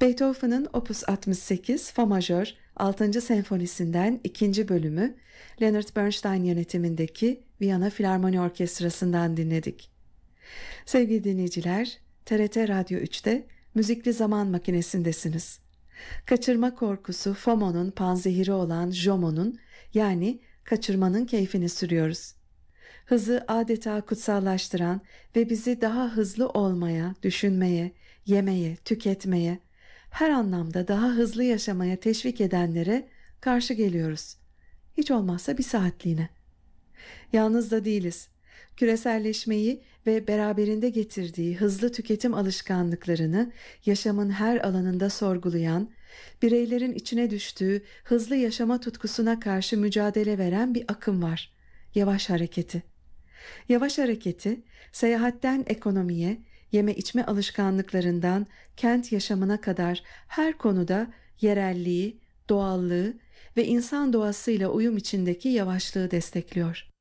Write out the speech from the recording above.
Beethoven'ın Opus 68 Fa majör 6. senfonisinden 2. bölümü Leonard Bernstein yönetimindeki Viyana Filarmoni Orkestrası'ndan dinledik. Sevgili dinleyiciler, TRT Radyo 3'te Müzikli Zaman Makinesi'ndesiniz. Kaçırma korkusu FOMO'nun panzehiri olan JOMO'nun yani kaçırmanın keyfini sürüyoruz. Hızı adeta kutsallaştıran ve bizi daha hızlı olmaya, düşünmeye, yemeye, tüketmeye, her anlamda daha hızlı yaşamaya teşvik edenlere karşı geliyoruz. Hiç olmazsa bir saatliğine. Yalnız da değiliz. Küreselleşmeyi ve beraberinde getirdiği hızlı tüketim alışkanlıklarını yaşamın her alanında sorgulayan, bireylerin içine düştüğü hızlı yaşama tutkusuna karşı mücadele veren bir akım var. Yavaş hareketi. Yavaş hareketi, seyahatten ekonomiye, yeme içme alışkanlıklarından kent yaşamına kadar her konuda yerelliği, doğallığı ve insan doğasıyla uyum içindeki yavaşlığı destekliyor.